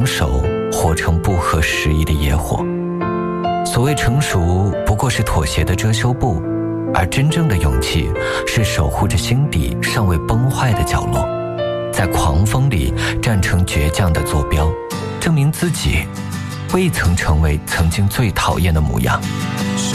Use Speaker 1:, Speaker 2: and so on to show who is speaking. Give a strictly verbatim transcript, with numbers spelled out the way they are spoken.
Speaker 1: 成熟，活成不合时宜的野火。所谓成熟，不过是妥协的遮羞布，而真正的勇气是守护着心底尚未崩坏的角落，在狂风里站成倔强的坐标，证明自己未曾成为曾经最讨厌的模样。